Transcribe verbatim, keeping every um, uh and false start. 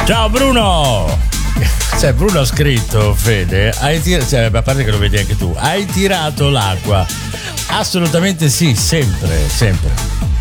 Ciao Bruno! Cioè Bruno ha scritto, Fede, hai tirato, cioè, a parte che lo vedi anche tu, hai tirato l'acqua? Assolutamente sì, sempre, sempre.